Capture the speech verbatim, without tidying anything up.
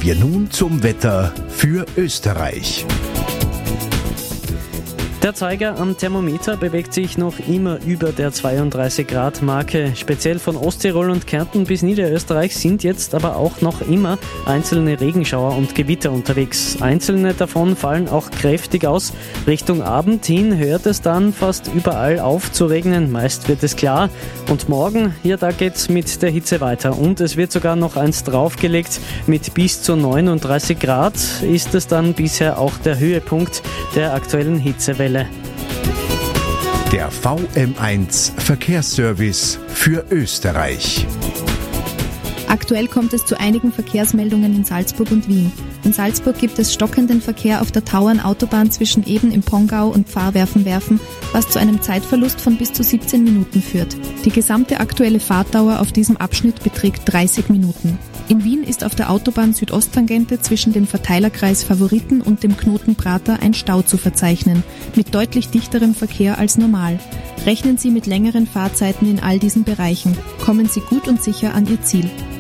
Wir nun zum Wetter für Österreich. Der Zeiger am Thermometer bewegt sich noch immer über der zweiunddreißig Grad Marke. Speziell von Osttirol und Kärnten bis Niederösterreich sind jetzt aber auch noch immer einzelne Regenschauer und Gewitter unterwegs. Einzelne davon fallen auch kräftig aus. Richtung Abend hin hört es dann fast überall auf zu regnen. Meist wird es klar. Und morgen, ja, da geht's mit der Hitze weiter. Und es wird sogar noch eins draufgelegt. Mit bis zu neununddreißig Grad ist es dann bisher auch der Höhepunkt der aktuellen Hitzewelle. Der V M eins Verkehrsservice für Österreich. Aktuell kommt es zu einigen Verkehrsmeldungen in Salzburg und Wien. In Salzburg gibt es stockenden Verkehr auf der Tauernautobahn zwischen Eben im Pongau und Pfarrwerfen-Werfen, was zu einem Zeitverlust von bis zu siebzehn Minuten führt. Die gesamte aktuelle Fahrtdauer auf diesem Abschnitt beträgt dreißig Minuten. In Wien ist auf der Autobahn Südosttangente zwischen dem Verteilerkreis Favoriten und dem Knoten Prater ein Stau zu verzeichnen, mit deutlich dichterem Verkehr als normal. Rechnen Sie mit längeren Fahrzeiten in all diesen Bereichen. Kommen Sie gut und sicher an Ihr Ziel.